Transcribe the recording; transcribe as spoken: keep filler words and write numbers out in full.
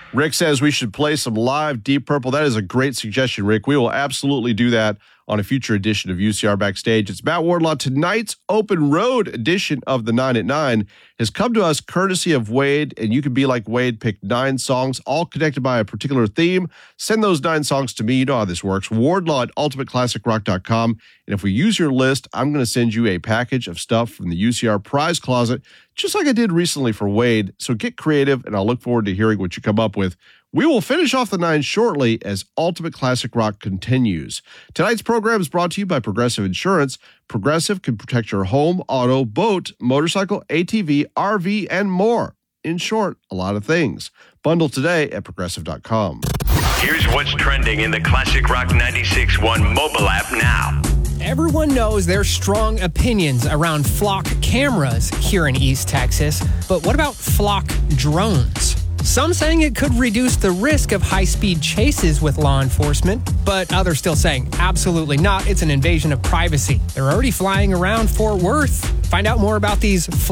Rick says we should play some live Deep Purple. That is a great suggestion, Rick. We will absolutely do that on a future edition of U C R Backstage. It's Matt Wardlaw. Tonight's Open Road edition of the nine at nine has come to us courtesy of Wade, and you can be like Wade. Pick nine songs, all connected by a particular theme. Send those nine songs to me. You know how this works. Wardlaw at ultimate classic rock dot com. And if we use your list, I'm going to send you a package of stuff from the U C R prize closet, just like I did recently for Wade. So get creative, and I'll look forward to hearing what you come up with. We will finish off the nine shortly as Ultimate Classic Rock continues. Tonight's program is brought to you by Progressive Insurance. Progressive can protect your home, auto, boat, motorcycle, A T V, R V, and more. In short, a lot of things. Bundle today at progressive dot com. Here's what's trending in the Classic Rock ninety-six point one mobile app now. Everyone knows there's strong opinions around flock cameras here in East Texas, but what about flock drones? Some saying it could reduce the risk of high-speed chases with law enforcement, but others still saying absolutely not. It's an invasion of privacy. They're already flying around Fort Worth. Find out more about these